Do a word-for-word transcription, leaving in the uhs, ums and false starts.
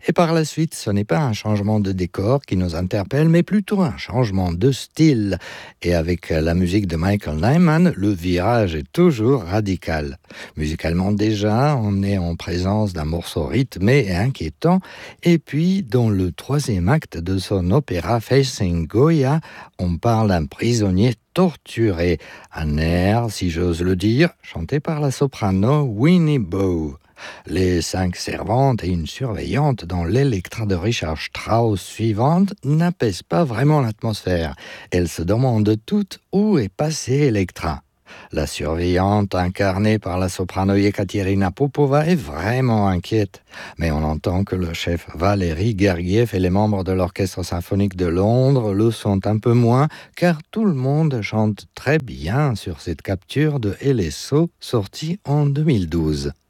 Et par la suite, ce n'est pas un changement de décor qui nous interpelle, mais plutôt un changement de style. Et avec la musique de Michael Nyman, le virage est toujours radical. Musicalement déjà, on est en présence d'un morceau rythmé et inquiétant. Et puis, dans le troisième acte de son opéra Facing Goya, on parle d'un prisonnier torturé. Un air, si j'ose le dire, chanté par la soprano Winnie Bow. Les cinq servantes et une surveillante dans l'Electra de Richard Strauss suivante n'apaisent pas vraiment l'atmosphère. Elles se demandent toutes où est passée Electra. La surveillante, incarnée par la soprano Yekaterina Popova, est vraiment inquiète. Mais on entend que le chef Valéry Gergiev et les membres de l'Orchestre symphonique de Londres le sont un peu moins, car tout le monde chante très bien sur cette capture de L S O sortie en deux mille douze.